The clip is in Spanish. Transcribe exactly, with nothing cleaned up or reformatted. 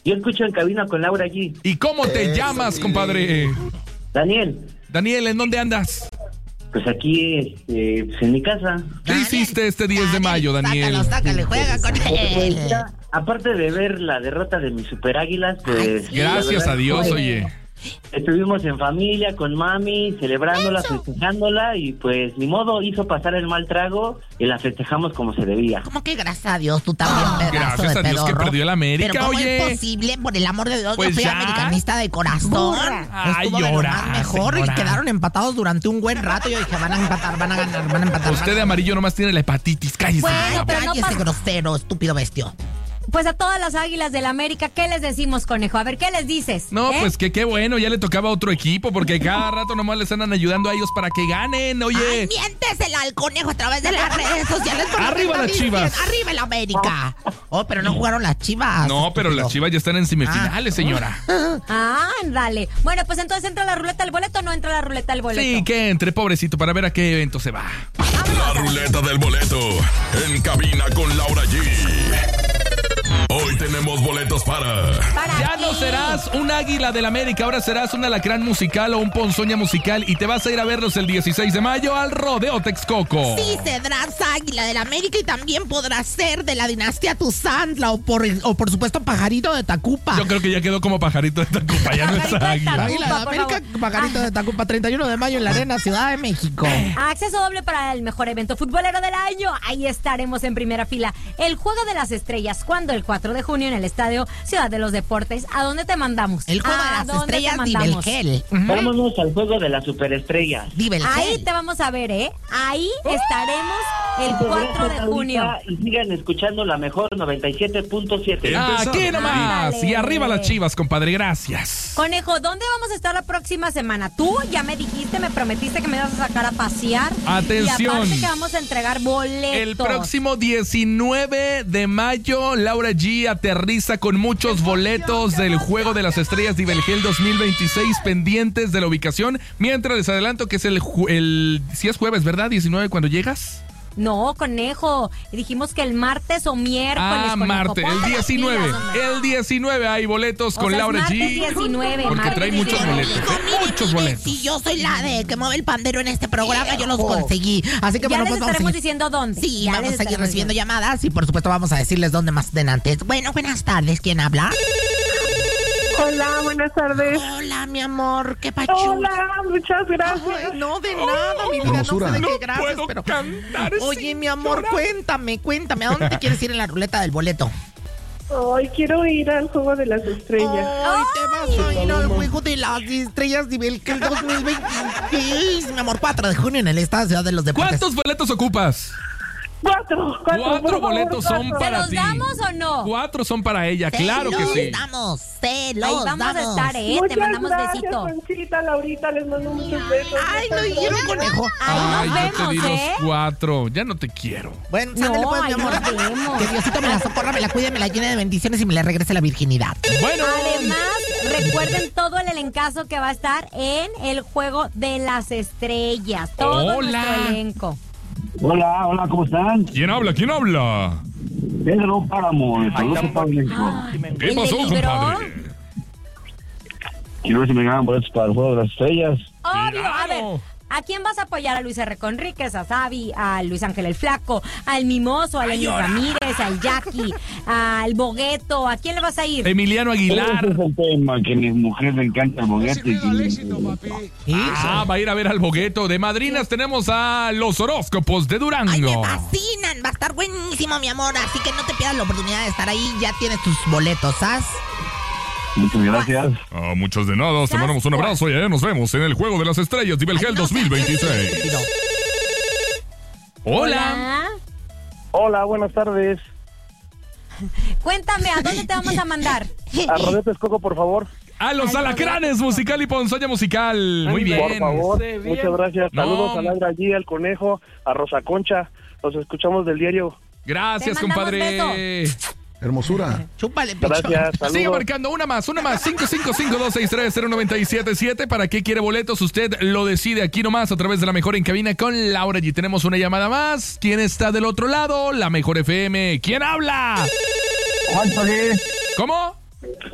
Yo escucho En Cabina con Laura G. ¿Y cómo te Eso, llamas, sí. compadre? Daniel, Daniel, ¿en dónde andas? pues aquí este, pues en mi casa. ¿Qué Daniel, hiciste este diez de mayo, Daniel? Sácalo, sácalo, juega con Pues, él. mira, aparte de ver la derrota de mis super águilas, pues... Ay, Gracias la verdad, a Dios, pues, oye. Estuvimos en familia, con mami, celebrándola, festejándola y pues ni modo, hizo pasar el mal trago y la festejamos como se debía. ¿Cómo que gracias a Dios tú también, pedazo Gracias de a Dios que pedorro? perdió el América, Pero ¿cómo oye. es posible? Por el amor de Dios, Pues yo fui ya. americanista de corazón. Ay, Estuvo de lo llora, más mejor señora. y quedaron empatados durante un buen rato. Yo dije, van a empatar, van a ganar, van a empatar. Usted de amarillo nomás tiene la hepatitis, cállese. Bueno, pero no Cállese, pasa- grosero, estúpido bestio. Pues a todas las águilas del América, ¿qué les decimos, conejo? A ver, ¿qué les dices? No, ¿Eh? pues que qué bueno, ya le tocaba a otro equipo, porque cada rato nomás les andan ayudando a ellos para que ganen, Ay, oye. miéntesela al conejo a través de las redes sociales. por lo que Arriba está las diciendo. Chivas. Arriba el América. Oh, pero no jugaron las Chivas. No, pero las Chivas ya están en semifinales, señora. Ah, ándale. Bueno, pues entonces entra la ruleta del boleto o no entra la ruleta del boleto. Sí, que entre, pobrecito, para ver a qué evento se va. La ruleta del boleto en cabina con Laura G. Hoy tenemos boletos para ¿Para Ya qué? no serás un águila del América, ahora serás un alacrán musical o un ponzoña musical y te vas a ir a verlos el dieciséis de mayo al Rodeo Texcoco. Sí, serás águila del América y también podrás ser de la dinastía Tuzantla o por, o por supuesto Pajarito de Tacupa. Yo creo que ya quedó como pajarito de Tacupa, ya no es Pajarito de águila. Tacupa. Águila de por América, favor. Pajarito de Tacupa, treinta y uno de mayo en la Arena, Ciudad de México. Acceso doble para el mejor evento futbolero del año. Ahí estaremos en primera fila. El Juego de las Estrellas, ¿cuándo? El cuatro de junio en el Estadio Ciudad de los Deportes. ¿A dónde te mandamos? El juego ¿A de las dónde te estrellas, mandamos? Dibelgel. Vámonos al juego de las superestrellas. Dibelgel. Ahí te vamos a ver, ¿eh? Ahí estaremos el cuatro de junio. Y sigan escuchando la mejor noventa y siete punto siete. Aquí nomás. Ándale. Y arriba las Chivas, compadre, gracias. Conejo, ¿dónde vamos a estar la próxima semana? Tú ya me dijiste, me prometiste que me ibas a sacar a pasear. Atención. Y aparte que vamos a entregar boletos. El próximo diecinueve de mayo, Laura G aterriza con muchos boletos del Juego de las Estrellas Dibelgel dos mil veintiséis pendientes de la ubicación. Mientras les adelanto que es el, ju- el si es jueves, ¿verdad? diecinueve cuando llegas. No, conejo. Dijimos que el martes o miércoles. Ah, conejo. martes, el Ponte las diecinueve. pilas, hombre. El diecinueve hay boletos O con sea, es Laura martes G. diecinueve, Porque martes trae muchos diecinueve. boletos, Mire, ¿eh? mire, Muchos mire, boletos. Si yo soy la de que mueve el pandero en este programa, yo los conseguí. Así que Ya bueno, les pues vamos a estaremos seguir. diciendo dónde. Sí, Ya vamos les a seguir estaremos recibiendo diciendo. llamadas y por supuesto vamos a decirles dónde más de antes. Bueno, buenas tardes, ¿quién habla? Hola, buenas tardes. Hola, mi amor, qué pachu. Hola, muchas gracias. Ay, no, de nada, mi vida, no sé de qué gracias, puedo pero... cantar Oye, sin mi amor, llorar. cuéntame, cuéntame, ¿a dónde te quieres ir en la ruleta del boleto? Hoy quiero ir al juego de las estrellas. Ay, te vas a ir al juego de las estrellas Dibelgel dos mil veintiséis, mi amor, cuatro de junio en el Estadio Ciudad de los Deportes. ¿Cuántos boletos ocupas? Cuatro, cuatro, Cuatro por favor, boletos son cuatro. ¿Se para los ti. damos o no? Cuatro son para ella, Se claro que los sí. damos, se los Ahí vamos damos. a estar, ¿eh? Muchas Te mandamos gracias, besito. Conchita, Laurita, les mando muchos besos. Ay, no Muchas dijeron gracias. conejo. Ahí Ay, nos yo te di vemos, los ¿eh? cuatro. Ya no te quiero. Bueno, No, sándale pues, mi ahí amor. nos vemos. Que Diosito me la socorra, me la cuide, me la llene de bendiciones y me le regrese la virginidad. Bueno. Además, recuerden todo el elencazo que va a estar en el Juego de las Estrellas. Todo Hola. nuestro elenco. Hola, hola, ¿cómo están? ¿Quién habla? ¿Quién habla? Pedro Páramo, saludos para México. Ay, ¿Qué ¿el pasó, del libro? compadre? Quiero ver si me ganan boletos para el juego de las estrellas. Obvio, a Claro. ver, ¿a quién vas a apoyar? ¿A Luis R. Conríquez, a Xavi, a Luis Ángel el Flaco, al Mimoso, a Lenín Ramírez, al Jackie, al Bogueto? ¿A quién le vas a ir? Emiliano Ese Aguilar. es el tema, que a mi mujer le encanta el boguete. y- Ah, va a ir a ver al Bogueto. De madrinas tenemos a los horóscopos de Ay, me Durango. fascinan, va a estar buenísimo, mi amor. Así que no te pierdas la oportunidad de estar ahí. Ya tienes tus boletos, ¿sabes? Muchas gracias. Ah, muchos de nada. Te mandamos un abrazo y allá nos vemos en el Juego de las Estrellas Dibelgel dos mil veintiséis. Hola. Hola, buenas tardes. Cuéntame, ¿a dónde te vamos a mandar? A Rodeo Texcoco, por favor. A los alacranes musical y ponzoña musical. Muy bien. Por favor. Muchas gracias. No. Saludos a Laura G, al Conejo, a Rosa Concha. Los escuchamos del diario. Gracias, Te mandamos compadre. Hermosura. Chúpale, pecho. Gracias, Sigue saludos. marcando una más, una más. cinco cinco cinco, dos seis tres, cero nueve siete siete. ¿Para qué quiere boletos? Usted lo decide aquí nomás a través de la Mejor en Cabina con Laura G. Tenemos una llamada más. ¿Quién está del otro lado? La Mejor F M. ¿Quién habla? ¿Cuánto es? ¿Cómo?